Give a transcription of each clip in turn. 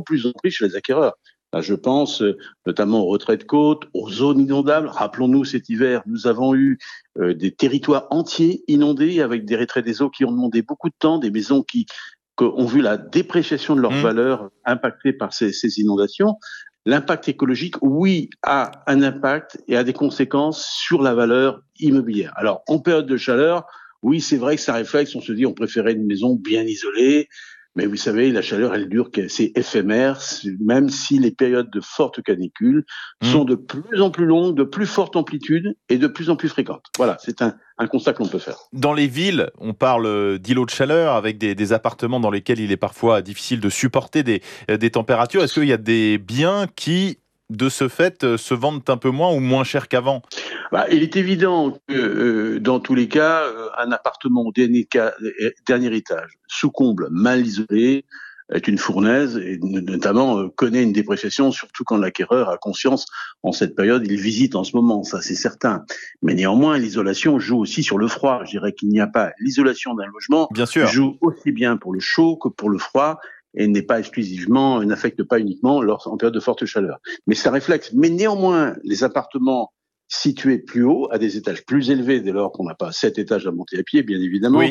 plus en plus chez les acquéreurs. Là, je pense notamment aux retraits de côte, aux zones inondables. Rappelons-nous, cet hiver, nous avons eu des territoires entiers inondés avec des retraits des eaux qui ont demandé beaucoup de temps, des maisons qui ont vu la dépréciation de leur valeur impactée par ces inondations. L'impact écologique, oui, a un impact et a des conséquences sur la valeur immobilière. Alors, en période de chaleur, oui, c'est vrai que ça réflexe, on se dit on préférait une maison bien isolée, mais vous savez, la chaleur, elle dure, c'est éphémère, même si les périodes de forte canicule sont de plus en plus longues, de plus forte amplitude et de plus en plus fréquentes. Voilà, c'est un constat que l'on peut faire. Dans les villes, on parle d'îlots de chaleur avec des appartements dans lesquels il est parfois difficile de supporter des températures. Est-ce qu'il y a des biens qui, de ce fait, se vendent un peu moins ou moins cher qu'avant ? Il est évident que dans tous les cas, un appartement au dernier étage, sous comble, mal isolé, est une fournaise et notamment connaît une dépréciation, surtout quand l'acquéreur a conscience en cette période, il visite en ce moment, ça c'est certain. Mais néanmoins, l'isolation joue aussi sur le froid. Je dirais qu'il n'y a pas l'isolation d'un logement, bien sûr, joue aussi bien pour le chaud que pour le froid. Et n'affecte pas uniquement en période de forte chaleur. Mais ça réflexe. Mais néanmoins, les appartements situés plus haut, à des étages plus élevés, dès lors qu'on n'a pas 7 étages à monter à pied, bien évidemment,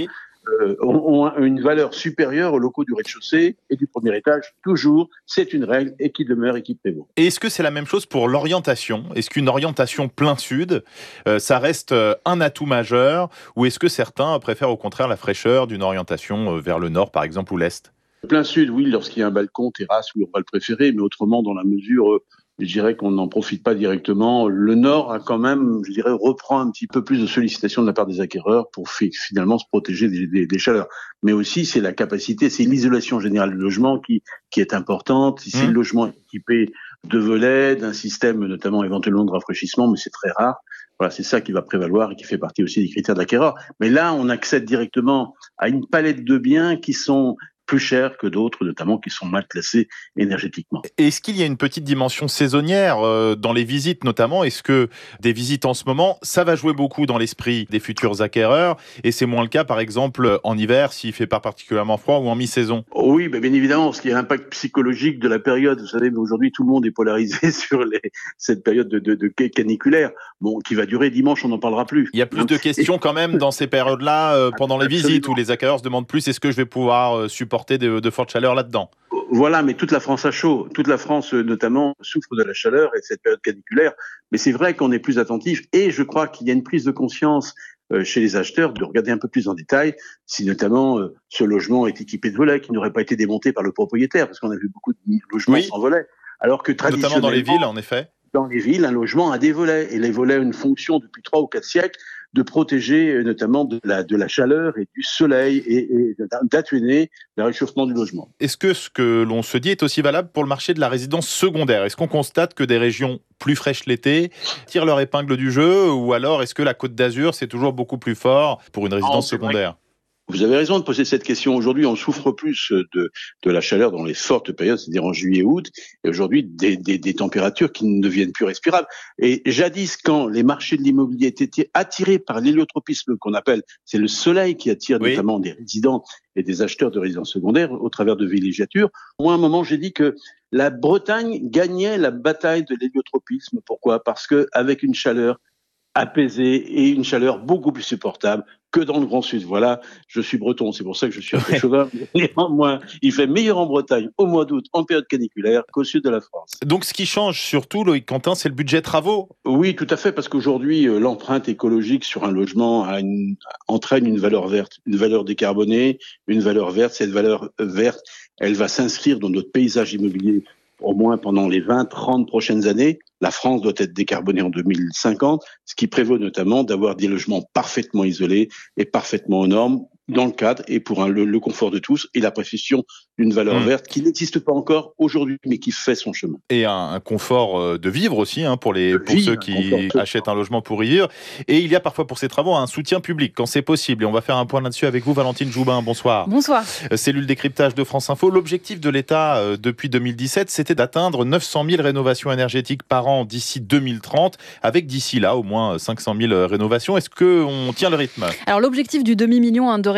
ont une valeur supérieure aux locaux du rez-de-chaussée et du premier étage. Toujours, c'est une règle et qui demeure et qui prévaut. Et est-ce que c'est la même chose pour l'orientation ? Est-ce qu'une orientation plein sud, ça reste un atout majeur ? Ou est-ce que certains préfèrent au contraire la fraîcheur d'une orientation vers le nord, par exemple, ou l'est ? Plein sud, oui, lorsqu'il y a un balcon, terrasse, oui, on va le préférer, mais autrement, dans la mesure, je dirais qu'on n'en profite pas directement. Le nord a quand même, je dirais, reprend un petit peu plus de sollicitation de la part des acquéreurs pour finalement se protéger des chaleurs. Mais aussi, c'est la capacité, c'est l'isolation générale du logement qui est importante. Si le logement est équipé de volets, d'un système notamment éventuellement de rafraîchissement, mais c'est très rare. Voilà, c'est ça qui va prévaloir et qui fait partie aussi des critères de l'acquéreur. Mais là, on accède directement à une palette de biens qui sont plus chers que d'autres, notamment qui sont mal classés énergétiquement. Est-ce qu'il y a une petite dimension saisonnière dans les visites notamment ? Est-ce que des visites en ce moment, ça va jouer beaucoup dans l'esprit des futurs acquéreurs et c'est moins le cas par exemple en hiver s'il fait pas particulièrement froid ou en mi-saison ? Oui, bien évidemment, parce qu'il y a l'impact psychologique de la période. Vous savez, mais aujourd'hui tout le monde est polarisé sur cette période de caniculaire, qui va durer dimanche, on n'en parlera plus. Il y a plus de questions quand même dans ces périodes-là pendant les visites où les acquéreurs se demandent plus est-ce que je vais pouvoir supporter de fortes chaleurs là-dedans. Voilà, mais toute la France a chaud. Toute la France, notamment, souffre de la chaleur et de cette période caniculaire. Mais c'est vrai qu'on est plus attentif et je crois qu'il y a une prise de conscience chez les acheteurs de regarder un peu plus en détail si notamment ce logement est équipé de volets qui n'auraient pas été démontés par le propriétaire, parce qu'on a vu beaucoup de logements sans volets. Alors que traditionnellement, notamment dans les villes, en effet. Dans les villes, un logement a des volets et les volets ont une fonction depuis 3 ou 4 siècles de protéger notamment de la chaleur et du soleil et d'atténuer le réchauffement du logement. Est-ce que ce que l'on se dit est aussi valable pour le marché de la résidence secondaire ? Est-ce qu'on constate que des régions plus fraîches l'été tirent leur épingle du jeu ou alors est-ce que la Côte d'Azur c'est toujours beaucoup plus fort pour une résidence secondaire ? Vous avez raison de poser cette question. Aujourd'hui, on souffre plus de la chaleur dans les fortes périodes, c'est-à-dire en juillet, août, et aujourd'hui des températures qui ne deviennent plus respirables. Et jadis, quand les marchés de l'immobilier étaient attirés par l'héliotropisme qu'on appelle, c'est le soleil qui attire notamment des résidents et des acheteurs de résidences secondaires au travers de villégiatures. Moi, à un moment, j'ai dit que la Bretagne gagnait la bataille de l'héliotropisme. Pourquoi ? Parce que avec une chaleur apaisée et une chaleur beaucoup plus supportable que dans le Grand Sud. Voilà, je suis breton, c'est pour ça que je suis un peu chauvin. Néanmoins, il fait meilleur en Bretagne au mois d'août, en période caniculaire, qu'au sud de la France. Donc ce qui change surtout, Loïc Quentin, c'est le budget travaux ? Oui, tout à fait, parce qu'aujourd'hui, l'empreinte écologique sur un logement entraîne une valeur verte, une valeur décarbonée, une valeur verte. Cette valeur verte, elle va s'inscrire dans notre paysage immobilier au moins pendant les 20-30 prochaines années. La France doit être décarbonée en 2050, ce qui prévaut notamment d'avoir des logements parfaitement isolés et parfaitement aux normes dans le cadre et pour le confort de tous et la précision d'une valeur verte qui n'existe pas encore aujourd'hui, mais qui fait son chemin. Et un confort de vivre aussi pour ceux qui achètent un logement pour y vivre. Et il y a parfois pour ces travaux un soutien public quand c'est possible. Et on va faire un point là-dessus avec vous, Valentine Joubin. Bonsoir. Bonsoir. Cellule décryptage de France Info. L'objectif de l'État depuis 2017, c'était d'atteindre 900 000 rénovations énergétiques par an d'ici 2030, avec d'ici là au moins 500 000 rénovations. Est-ce qu'on tient le rythme ? Alors l'objectif du demi-million de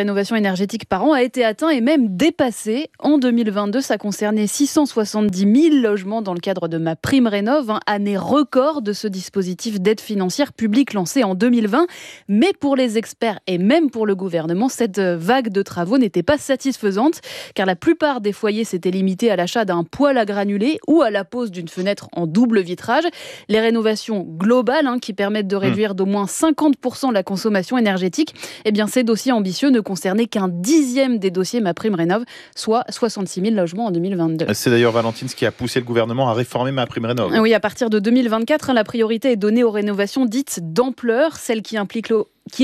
rénovation énergétique par an a été atteint et même dépassé. En 2022, ça concernait 670 000 logements dans le cadre de MaPrimeRénov', année record de ce dispositif d'aide financière publique lancé en 2020. Mais pour les experts et même pour le gouvernement, cette vague de travaux n'était pas satisfaisante car la plupart des foyers s'étaient limités à l'achat d'un poêle à granulés ou à la pose d'une fenêtre en double vitrage. Les rénovations globales qui permettent de réduire d'au moins 50% la consommation énergétique, eh bien ces dossiers ambitieux ne concernaient qu'un dixième des dossiers MaPrimeRénov', soit 66 000 logements en 2022. C'est d'ailleurs Valentine ce qui a poussé le gouvernement à réformer MaPrimeRénov'. Oui, à partir de 2024, la priorité est donnée aux rénovations dites d'ampleur, celles qui impliquent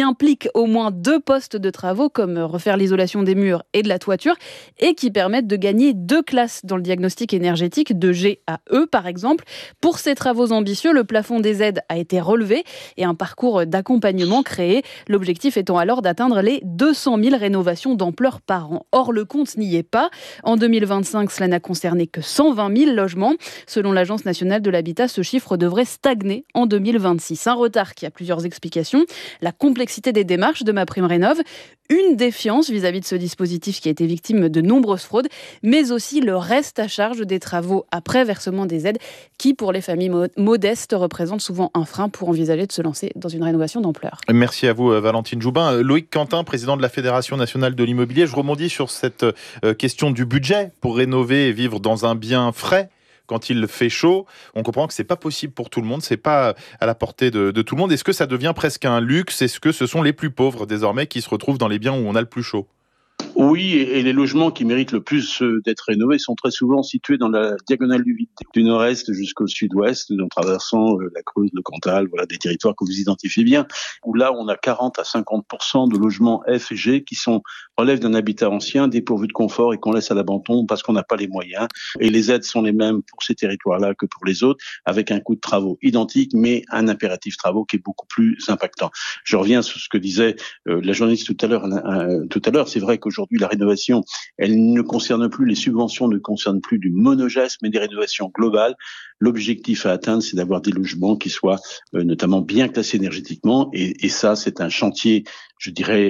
au moins 2 postes de travaux, comme refaire l'isolation des murs et de la toiture, et qui permettent de gagner 2 classes dans le diagnostic énergétique, de G à E par exemple. Pour ces travaux ambitieux, le plafond des aides a été relevé et un parcours d'accompagnement créé, l'objectif étant alors d'atteindre les 200 000 rénovations d'ampleur par an. Or, le compte n'y est pas. En 2025, cela n'a concerné que 120 000 logements. Selon l'Agence nationale de l'habitat, ce chiffre devrait stagner en 2026. Un retard qui a plusieurs explications. La complexité des démarches de MaPrimeRénov', une défiance vis-à-vis de ce dispositif qui a été victime de nombreuses fraudes, mais aussi le reste à charge des travaux après versement des aides qui, pour les familles modestes, représente souvent un frein pour envisager de se lancer dans une rénovation d'ampleur. Merci à vous Valentine Joubin. Loïc Quentin, président de la Fédération nationale de l'immobilier, je rebondis sur cette question du budget pour rénover et vivre dans un bien frais. Quand il fait chaud, on comprend que c'est pas possible pour tout le monde, c'est pas à la portée de tout le monde. Est-ce que ça devient presque un luxe ? Est-ce que ce sont les plus pauvres désormais qui se retrouvent dans les biens où on a le plus chaud ? Oui, et les logements qui méritent le plus d'être rénovés sont très souvent situés dans la diagonale du vide, du nord-est jusqu'au sud-ouest, en traversant la Creuse, le Cantal, voilà des territoires que vous identifiez bien, où là on a 40 à 50% de logements F et G qui relèvent d'un habitat ancien, dépourvu de confort et qu'on laisse à l'abandon parce qu'on n'a pas les moyens. Et les aides sont les mêmes pour ces territoires-là que pour les autres, avec un coût de travaux identique, mais un impératif travaux qui est beaucoup plus impactant. Je reviens sur ce que disait la journaliste tout à l'heure. C'est vrai qu'aujourd'hui, la rénovation, elle ne concerne plus, les subventions ne concernent plus du monogeste, mais des rénovations globales. L'objectif à atteindre, c'est d'avoir des logements qui soient notamment bien classés énergétiquement. Et ça, c'est un chantier, je dirais,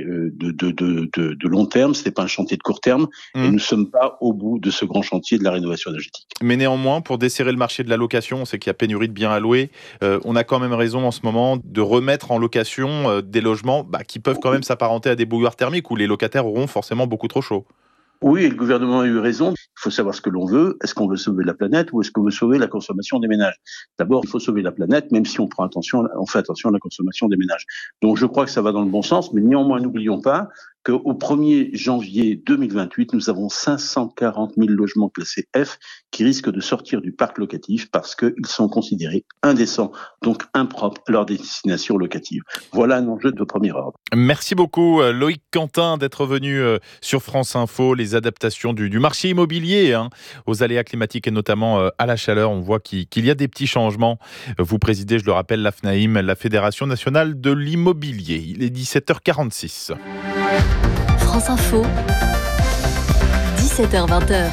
de long terme. Ce n'est pas un chantier de court terme. Et nous ne sommes pas au bout de ce grand chantier de la rénovation énergétique. Mais néanmoins, pour desserrer le marché de la location, on sait qu'il y a pénurie de biens à louer. On a quand même raison en ce moment de remettre en location des logements qui peuvent quand même s'apparenter à des bouilloires thermiques où les locataires auront forcément beaucoup trop chaud. Oui, et le gouvernement a eu raison. Il faut savoir ce que l'on veut. Est-ce qu'on veut sauver la planète ou est-ce qu'on veut sauver la consommation des ménages ? D'abord, il faut sauver la planète, même si on fait attention à la consommation des ménages. Donc, je crois que ça va dans le bon sens, mais néanmoins, n'oublions pas qu'au 1er janvier 2028, nous avons 540 000 logements classés F qui risquent de sortir du parc locatif parce qu'ils sont considérés indécents, donc impropres à leur destination locative. Voilà un enjeu de premier ordre. Merci beaucoup Loïc Quentin d'être venu sur France Info. Les adaptations du marché immobilier aux aléas climatiques et notamment à la chaleur. On voit qu'il y a des petits changements. Vous présidez, je le rappelle, la FNAIM, la Fédération nationale de l'immobilier. Il est 17h46. France Info, 17h-20h.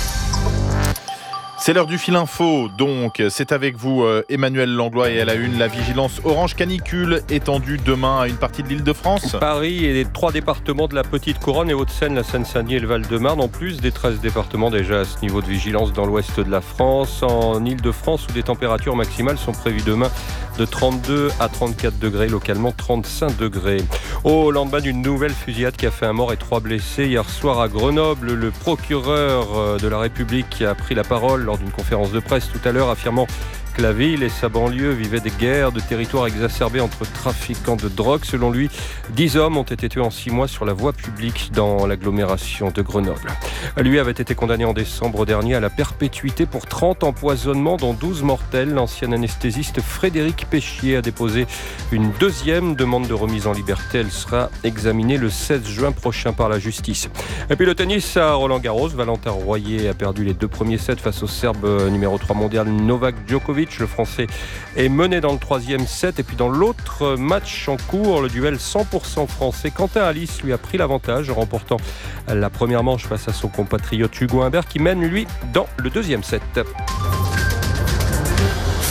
C'est l'heure du fil info, donc c'est avec vous Emmanuel Langlois et à la une, la vigilance orange canicule étendue demain à une partie de l'Île-de-France. Paris et les 3 départements de la Petite Couronne et Hauts-de-Seine, la Seine-Saint-Denis et le Val-de-Marne, en plus des 13 départements déjà à ce niveau de vigilance dans l'ouest de la France. En Île-de-France, où des températures maximales sont prévues demain de 32 à 34 degrés, localement 35 degrés. Au lendemain d'une nouvelle fusillade qui a fait un mort et 3 blessés hier soir à Grenoble, le procureur de la République a pris la parole lors d'une conférence de presse tout à l'heure, affirmant que la ville et sa banlieue vivaient des guerres de territoires exacerbées entre trafiquants de drogue. Selon lui, 10 hommes ont été tués en 6 mois sur la voie publique dans l'agglomération de Grenoble. Lui avait été condamné en décembre dernier à la perpétuité pour 30 empoisonnements, dont 12 mortels. L'ancien anesthésiste Frédéric Péchier a déposé une deuxième demande de remise en liberté. Elle sera examinée le 16 juin prochain par la justice. Et puis le tennis à Roland-Garros. Valentin Royer a perdu les 2 premiers sets face au Serbe numéro 3 mondial Novak Djokovic. Le Français est mené dans le 3e set. Et puis dans l'autre match en cours, le duel 100% français, Quentin Alice lui a pris l'avantage en remportant la première manche face à son compatriote Hugo Humbert qui mène lui dans le 2e set.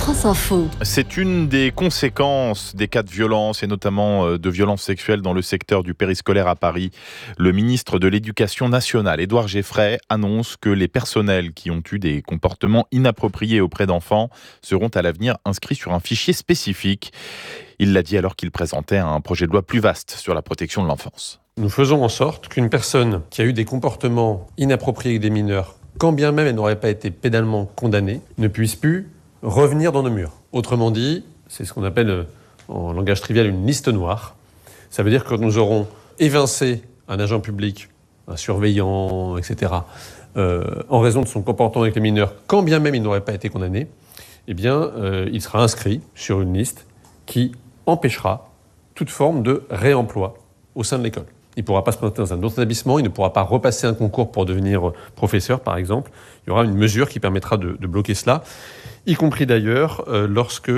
France Info. C'est une des conséquences des cas de violence et notamment de violences sexuelles dans le secteur du périscolaire à Paris. Le ministre de l'Éducation nationale, Édouard Geoffray, annonce que les personnels qui ont eu des comportements inappropriés auprès d'enfants seront à l'avenir inscrits sur un fichier spécifique. Il l'a dit alors qu'il présentait un projet de loi plus vaste sur la protection de l'enfance. Nous faisons en sorte qu'une personne qui a eu des comportements inappropriés avec des mineurs, quand bien même elle n'aurait pas été pénalement condamnée, ne puisse plus revenir dans nos murs. Autrement dit, c'est ce qu'on appelle en langage trivial une liste noire. Ça veut dire que nous aurons évincé un agent public, un surveillant, etc., en raison de son comportement avec les mineurs, quand bien même il n'aurait pas été condamné, eh bien, il sera inscrit sur une liste qui empêchera toute forme de réemploi au sein de l'école. Il ne pourra pas se présenter dans un autre établissement, il ne pourra pas repasser un concours pour devenir professeur, par exemple. Il y aura une mesure qui permettra de bloquer cela, y compris d'ailleurs lorsque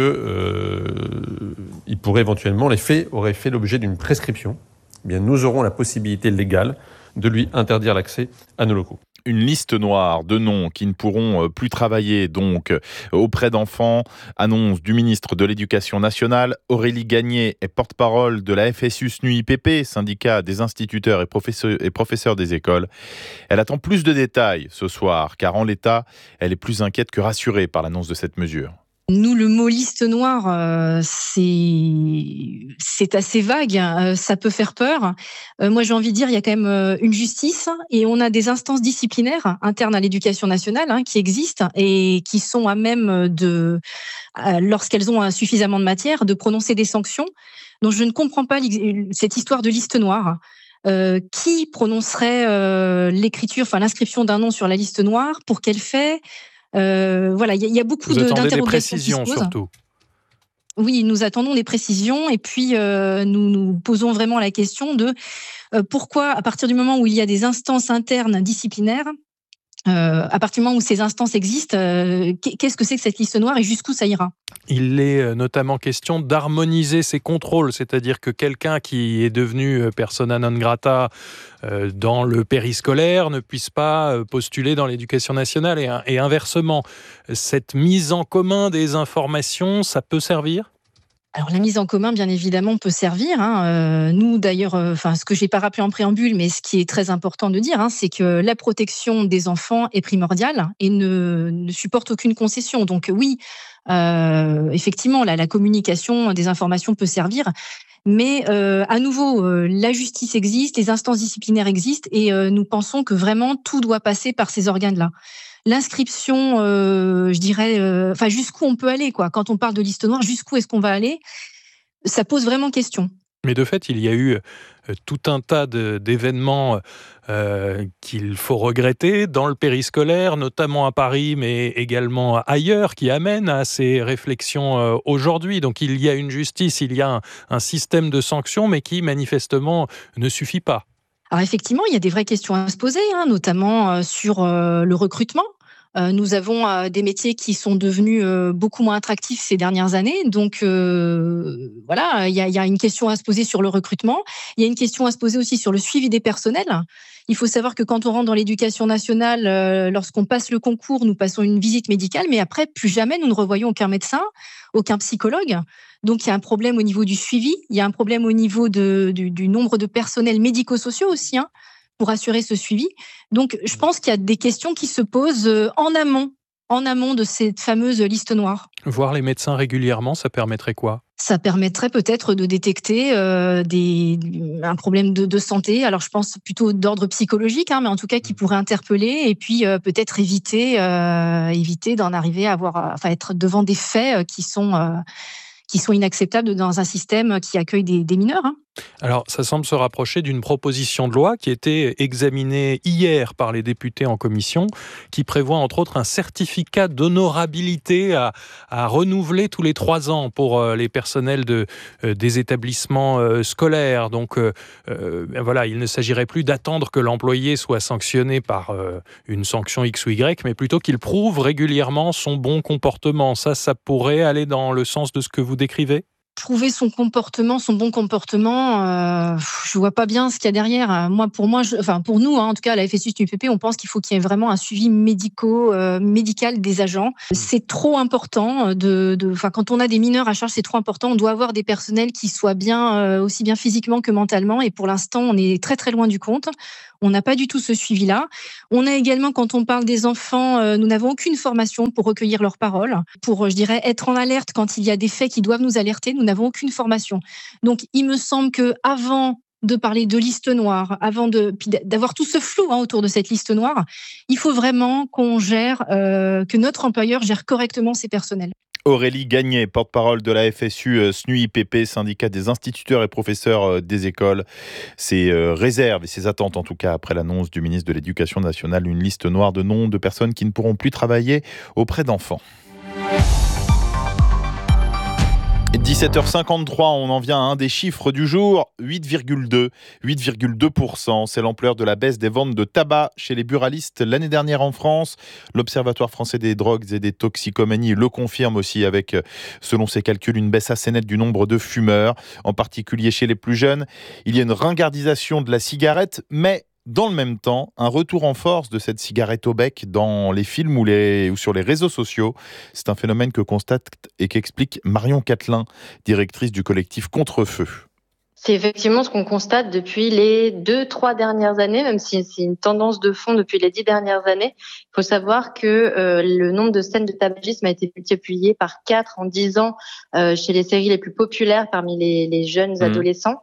il pourrait éventuellement, les faits auraient fait l'objet d'une prescription. Eh bien, nous aurons la possibilité légale de lui interdire l'accès à nos locaux. Une liste noire de noms qui ne pourront plus travailler donc auprès d'enfants, annonce du ministre de l'Éducation nationale. Aurélie Gagné est porte-parole de la FSU-SNUIPP, syndicat des instituteurs et professeurs des écoles. Elle attend plus de détails ce soir, car en l'état, elle est plus inquiète que rassurée par l'annonce de cette mesure. Nous, le mot liste noire, c'est assez vague, ça peut faire peur. Moi, j'ai envie de dire, il y a quand même une justice et on a des instances disciplinaires internes à l'éducation nationale qui existent et qui sont à même de, lorsqu'elles ont suffisamment de matière, de prononcer des sanctions. Donc, je ne comprends pas cette histoire de liste noire. Qui prononcerait l'inscription d'un nom sur la liste noire, pour quel fait? Voilà, il y a beaucoup d'interrogations. Des précisions surtout. Oui, nous attendons des précisions et puis nous posons vraiment la question de pourquoi, à partir du moment où il y a des instances internes disciplinaires, à partir du moment où ces instances existent, qu'est-ce que c'est que cette liste noire et jusqu'où ça ira ? Il est notamment question d'harmoniser ces contrôles, c'est-à-dire que quelqu'un qui est devenu persona non grata dans le périscolaire ne puisse pas postuler dans l'éducation nationale et inversement. Cette mise en commun des informations, ça peut servir ? Alors la mise en commun, bien évidemment, peut servir. Nous, d'ailleurs, ce que je n'ai pas rappelé en préambule, mais ce qui est très important de dire, c'est que la protection des enfants est primordiale et ne supporte aucune concession. Donc oui, effectivement, la communication des informations peut servir. Mais à nouveau, la justice existe, les instances disciplinaires existent et nous pensons que vraiment tout doit passer par ces organes-là. L'inscription, je dirais, jusqu'où on peut aller, quoi. Quand on parle de liste noire, jusqu'où est-ce qu'on va aller ? Ça pose vraiment question. Mais de fait, il y a eu tout un tas d'événements qu'il faut regretter dans le périscolaire, notamment à Paris, mais également ailleurs, qui amènent à ces réflexions aujourd'hui. Donc il y a une justice, il y a un système de sanctions, mais qui manifestement ne suffit pas. Alors effectivement, il y a des vraies questions à se poser, notamment sur le recrutement. Nous avons des métiers qui sont devenus beaucoup moins attractifs ces dernières années. Donc voilà, il y a une question à se poser sur le recrutement. Il y a une question à se poser aussi sur le suivi des personnels. Il faut savoir que quand on rentre dans l'éducation nationale, lorsqu'on passe le concours, nous passons une visite médicale, mais après, plus jamais nous ne revoyons aucun médecin, aucun psychologue. Donc il y a un problème au niveau du suivi, il y a un problème au niveau du nombre de personnels médico-sociaux aussi, pour assurer ce suivi. Donc, je pense qu'il y a des questions qui se posent en amont de cette fameuse liste noire. Voir les médecins régulièrement, ça permettrait quoi ? Ça permettrait peut-être de détecter un problème de santé. Alors, je pense plutôt d'ordre psychologique, mais en tout cas qui pourrait interpeller et puis peut-être éviter d'en arriver à être devant des faits qui sont inacceptables dans un système qui accueille des mineurs. Alors, ça semble se rapprocher d'une proposition de loi qui était examinée hier par les députés en commission, qui prévoit entre autres un certificat d'honorabilité à renouveler tous les 3 ans pour les personnels des établissements scolaires. Donc, voilà, il ne s'agirait plus d'attendre que l'employé soit sanctionné par une sanction X ou Y, mais plutôt qu'il prouve régulièrement son bon comportement. Ça pourrait aller dans le sens de ce que vous décrivez ? prouver son bon comportement, je vois pas bien ce qu'il y a derrière. Pour nous, en tout cas, à la FSU SNUIPP, on pense qu'il faut qu'il y ait vraiment un suivi médical des agents. C'est trop important quand on a des mineurs à charge, c'est trop important. On doit avoir des personnels qui soient bien, aussi bien physiquement que mentalement. Et pour l'instant, on est très très loin du compte. On n'a pas du tout ce suivi-là. On a également, quand on parle des enfants, nous n'avons aucune formation pour recueillir leurs paroles, pour, je dirais, être en alerte quand il y a des faits qui doivent nous alerter. Nous n'avons aucune formation. Donc, il me semble que avant de parler de liste noire, d'avoir tout ce flou autour de cette liste noire, il faut vraiment que notre employeur gère correctement ses personnels. Aurélie Gagné, porte-parole de la FSU SNUIPP, syndicat des instituteurs et professeurs des écoles. Ses réserves et ses attentes, en tout cas, après l'annonce du ministre de l'Éducation nationale, une liste noire de noms de personnes qui ne pourront plus travailler auprès d'enfants. 17h53, on en vient à un des chiffres du jour, 8,2%. C'est l'ampleur de la baisse des ventes de tabac chez les buralistes l'année dernière en France. L'Observatoire français des drogues et des toxicomanies le confirme aussi avec, selon ses calculs, une baisse assez nette du nombre de fumeurs, en particulier chez les plus jeunes. Il y a une ringardisation de la cigarette, mais dans le même temps, un retour en force de cette cigarette au bec dans les films ou sur les réseaux sociaux. C'est un phénomène que constate et qu'explique Marion Catelin, directrice du collectif Contre-Feu. C'est effectivement ce qu'on constate depuis les 2-3 dernières années, même si c'est une tendance de fond depuis les 10 dernières années. Il faut savoir que le nombre de scènes de tabagisme a été multiplié par 4 en 10 ans chez les séries les plus populaires parmi les jeunes adolescents.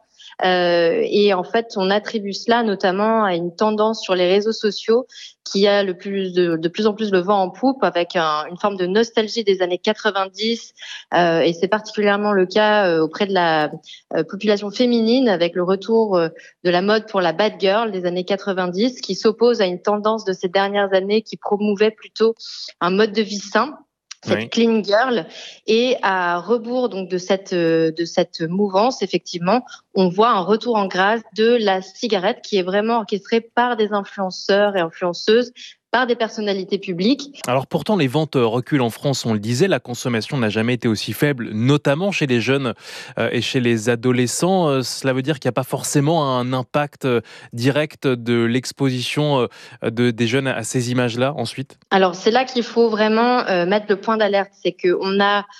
Et en fait, on attribue cela notamment à une tendance sur les réseaux sociaux qui a de plus en plus le vent en poupe, avec une forme de nostalgie des années 90, et c'est particulièrement le cas auprès de la population féminine, avec le retour de la mode pour la bad girl des années 90, qui s'oppose à une tendance de ces dernières années qui promouvait plutôt un mode de vie sain, cette clean girl. Et à rebours donc de cette mouvance, effectivement, on voit un retour en grâce de la cigarette qui est vraiment orchestrée par des influenceurs et influenceuses, par des personnalités publiques. Alors pourtant, les ventes reculent en France, on le disait, la consommation n'a jamais été aussi faible, notamment chez les jeunes et chez les adolescents. Cela veut dire qu'il n'y a pas forcément un impact direct de l'exposition des jeunes à ces images-là ensuite ? Alors c'est là qu'il faut vraiment mettre le point d'alerte, c'est qu'on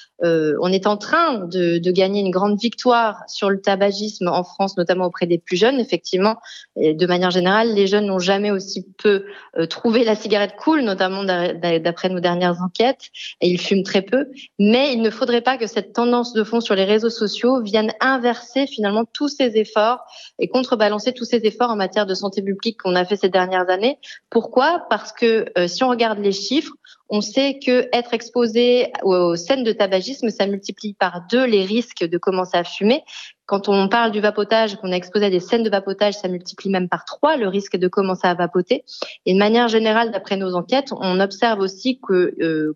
est en train de gagner une grande victoire sur le tabagisme en France, notamment auprès des plus jeunes. Effectivement, et de manière générale, les jeunes n'ont jamais aussi peu trouvé la cigarette cool, notamment d'après nos dernières enquêtes, et ils fument très peu. Mais il ne faudrait pas que cette tendance de fond sur les réseaux sociaux vienne inverser finalement tous ces efforts et contrebalancer tous ces efforts en matière de santé publique qu'on a fait ces dernières années. Pourquoi ? Parce que si on regarde les chiffres, on sait que être exposé aux scènes de tabagisme, ça multiplie par 2 les risques de commencer à fumer. Quand on parle du vapotage, qu'on est exposé à des scènes de vapotage, ça multiplie même par 3 le risque de commencer à vapoter. Et de manière générale, d'après nos enquêtes, on observe aussi que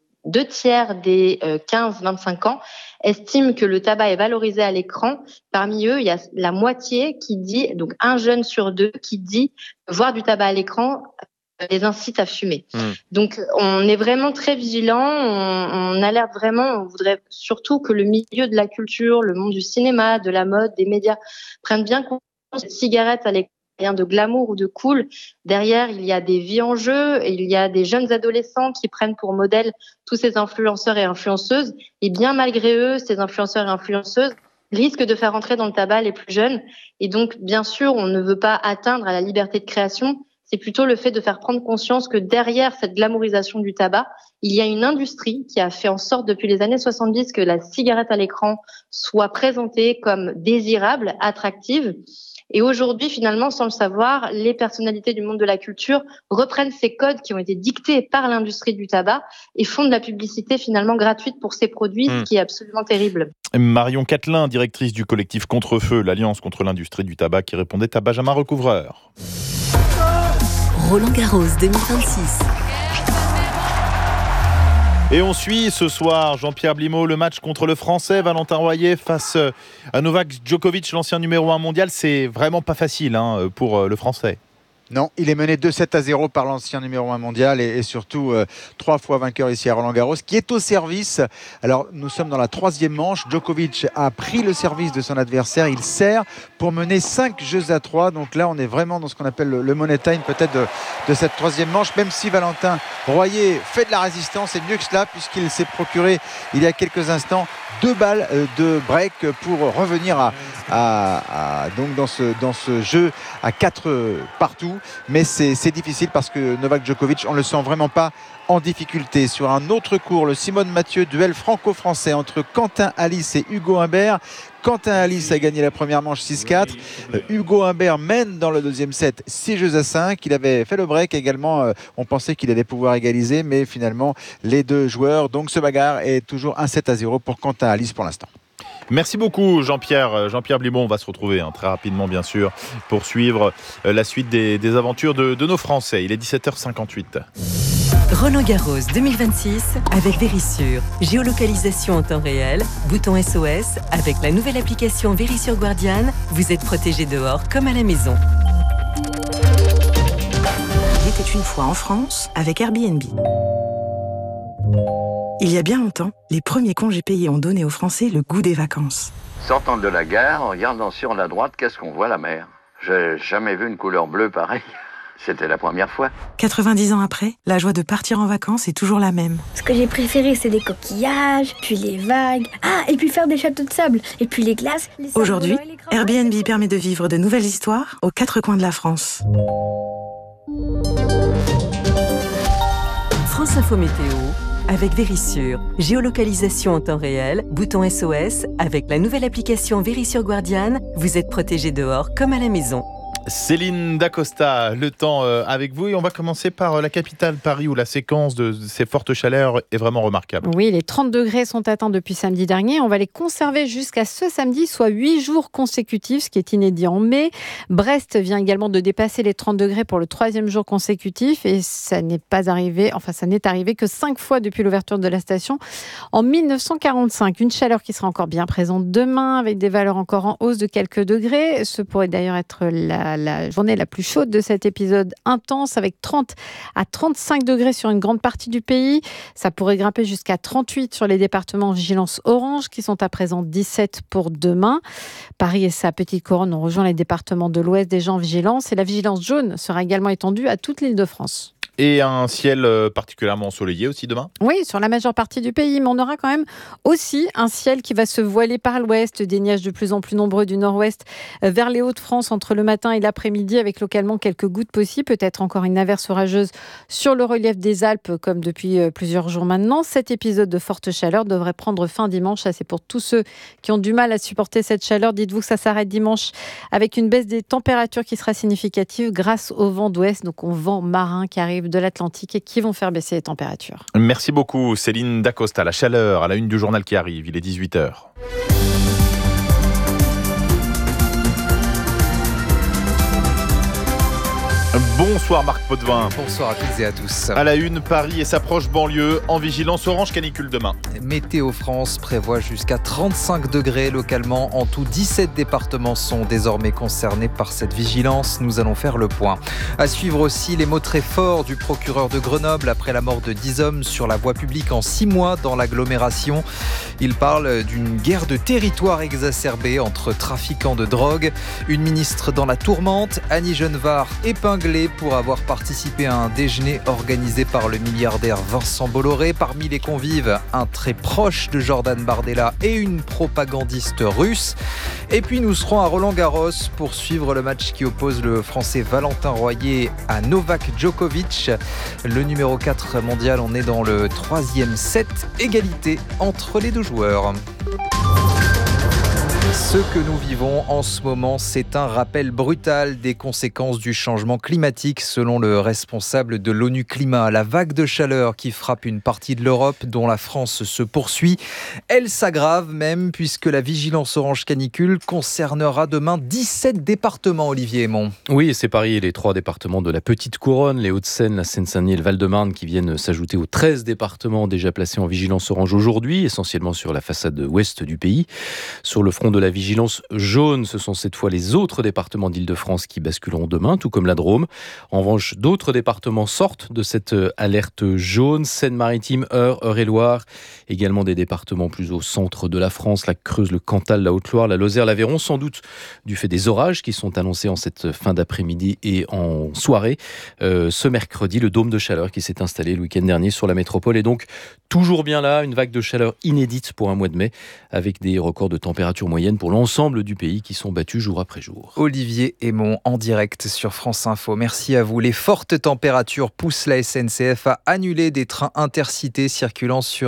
2/3 des 15-25 ans estiment que le tabac est valorisé à l'écran. Parmi eux, il y a la moitié qui dit, donc 1 jeune sur 2 qui dit voir du tabac à l'écran les incite à fumer. Donc, on est vraiment très vigilants, on alerte vraiment, on voudrait surtout que le milieu de la culture, le monde du cinéma, de la mode, des médias prennent bien conscience que cette cigarette à l'écran, rien de glamour ou de cool. Derrière, il y a des vies en jeu, et il y a des jeunes adolescents qui prennent pour modèle tous ces influenceurs et influenceuses. Et bien malgré eux, ces influenceurs et influenceuses risquent de faire entrer dans le tabac les plus jeunes. Et donc, bien sûr, on ne veut pas atteindre à la liberté de création. C'est plutôt le fait de faire prendre conscience que derrière cette glamourisation du tabac, il y a une industrie qui a fait en sorte depuis les années 70 que la cigarette à l'écran soit présentée comme désirable, attractive. Et aujourd'hui, finalement, sans le savoir, les personnalités du monde de la culture reprennent ces codes qui ont été dictés par l'industrie du tabac et font de la publicité finalement gratuite pour ces produits, ce qui est absolument terrible. Marion Catelin, directrice du collectif Contre-Feu, l'Alliance contre l'industrie du tabac, qui répondait à Benjamin Recouvreur. Roland Garros 2026. Et on suit ce soir, Jean-Pierre Blimaud, le match contre le Français Valentin Royer face à Novak Djokovic, l'ancien numéro 1 mondial. C'est vraiment pas facile pour le Français. Non, il est mené 2-7-0 par l'ancien numéro 1 mondial et surtout 3 fois vainqueur ici à Roland-Garros, qui est au service. Alors, nous sommes dans la 3e manche. Djokovic a pris le service de son adversaire. Il sert pour mener 5-3. Donc là, on est vraiment dans ce qu'on appelle le money time peut-être de cette 3e manche, même si Valentin Royer fait de la résistance et mieux que cela, puisqu'il s'est procuré il y a quelques instants 2 balles de break pour revenir donc dans ce jeu à 4 partout. Mais c'est difficile parce que Novak Djokovic, on ne le sent vraiment pas en difficulté. Sur un autre court, le Simone Mathieu, duel franco-français entre Quentin Halys et Hugo Humbert. Quentin Halys a gagné la première manche 6-4. Hugo Humbert mène dans le deuxième set 6-5. Il avait fait le break également. On pensait qu'il allait pouvoir égaliser, mais finalement, les deux joueurs donc se bagarrent et toujours 1-7-0 pour Quentin Halys pour l'instant. Merci beaucoup Jean-Pierre Blibaud. On va se retrouver très rapidement bien sûr pour suivre la suite des aventures de nos Français. Il est 17h58. Roland Garros 2026 avec Vérissure. Géolocalisation en temps réel, bouton SOS. Avec la nouvelle application Vérissure Guardian, vous êtes protégé dehors comme à la maison. Il était une fois en France avec Airbnb. Il y a bien longtemps, les premiers congés payés ont donné aux Français le goût des vacances. Sortant de la gare, en regardant sur la droite, qu'est-ce qu'on voit? La mer. J'ai jamais vu une couleur bleue pareille. C'était la première fois. 90 ans après, la joie de partir en vacances est toujours la même. Ce que j'ai préféré, c'est les coquillages, puis les vagues. Ah, et puis faire des châteaux de sable, et puis les glaces. Aujourd'hui, Airbnb permet de vivre de nouvelles histoires aux 4 coins de la France. France Info Météo avec Vérissure. Géolocalisation en temps réel, bouton SOS. Avec la nouvelle application Vérissure Guardian, vous êtes protégé dehors comme à la maison. Céline Dacosta, le temps avec vous et on va commencer par la capitale Paris où la séquence de ces fortes chaleurs est vraiment remarquable. Oui, les 30 degrés sont atteints depuis samedi dernier. On va les conserver jusqu'à ce samedi, soit 8 jours consécutifs, ce qui est inédit en mai. Brest vient également de dépasser les 30 degrés pour le 3e jour consécutif et ça n'est arrivé que 5 fois depuis l'ouverture de la station en 1945. Une chaleur qui sera encore bien présente demain avec des valeurs encore en hausse de quelques degrés. Ce pourrait d'ailleurs être la journée la plus chaude de cet épisode intense avec 30 à 35 degrés sur une grande partie du pays. Ça pourrait grimper jusqu'à 38 sur les départements en vigilance orange qui sont à présent 17 pour demain. Paris et sa petite couronne ont rejoint les départements de l'Ouest déjà en vigilance et la vigilance jaune sera également étendue à toute l'Île-de-France. Et un ciel particulièrement ensoleillé aussi demain ? Oui, sur la majeure partie du pays, mais on aura quand même aussi un ciel qui va se voiler par l'ouest, des nuages de plus en plus nombreux du nord-ouest vers les Hauts-de-France entre le matin et l'après-midi avec localement quelques gouttes possibles, peut-être encore une averse orageuse sur le relief des Alpes comme depuis plusieurs jours maintenant. Cet épisode de forte chaleur devrait prendre fin dimanche. Ça, c'est pour tous ceux qui ont du mal à supporter cette chaleur. Dites-vous que ça s'arrête dimanche avec une baisse des températures qui sera significative grâce au vent d'ouest, donc au vent marin qui arrive de l'Atlantique et qui vont faire baisser les températures. Merci beaucoup Céline Dacosta. La chaleur à la une du journal qui arrive, il est 18h. Bonsoir Marc Potvin. Bonsoir à toutes et à tous. À la une, Paris et sa proche banlieue en vigilance orange canicule demain. Météo France prévoit jusqu'à 35 degrés localement. En tout, 17 départements sont désormais concernés par cette vigilance. Nous allons faire le point. À suivre aussi les mots très forts du procureur de Grenoble après la mort de 10 hommes sur la voie publique en 6 mois dans l'agglomération. Il parle d'une guerre de territoire exacerbée entre trafiquants de drogue. Une ministre dans la tourmente, Annie Genevard, épinglée pour avoir participé à un déjeuner organisé par le milliardaire Vincent Bolloré. Parmi les convives, un très proche de Jordan Bardella et une propagandiste russe. Et puis nous serons à Roland-Garros pour suivre le match qui oppose le Français Valentin Royer à Novak Djokovic. Le numéro 4 mondial, on est dans le 3e set. Égalité entre les deux joueurs. Ce que nous vivons en ce moment, c'est un rappel brutal des conséquences du changement climatique, selon le responsable de l'ONU Climat. La vague de chaleur qui frappe une partie de l'Europe, dont la France se poursuit, elle s'aggrave même, puisque la vigilance orange canicule concernera demain 17 départements, Olivier Aymon. Oui, c'est Paris et les 3 départements de la Petite Couronne, les Hauts-de-Seine, la Seine-Saint-Denis et le Val-de-Marne qui viennent s'ajouter aux 13 départements déjà placés en vigilance orange aujourd'hui, essentiellement sur la façade ouest du pays. Sur le front de la vigilance jaune, ce sont cette fois les autres départements d'Île-de-France qui basculeront demain, tout comme la Drôme. En revanche, d'autres départements sortent de cette alerte jaune. Seine-Maritime, Eure-et-Loire, également des départements plus au centre de la France, la Creuse, le Cantal, la Haute-Loire, la Lozère, l'Aveyron, sans doute du fait des orages qui sont annoncés en cette fin d'après-midi et en soirée. Ce mercredi, le dôme de chaleur qui s'est installé le week-end dernier sur la métropole est donc toujours bien là, une vague de chaleur inédite pour un mois de mai, avec des records de température moyenne pour l'ensemble du pays qui sont battus jour après jour. Olivier Hémon en direct sur France Info. Merci à vous. Les fortes températures poussent la SNCF à annuler des trains intercités circulant sur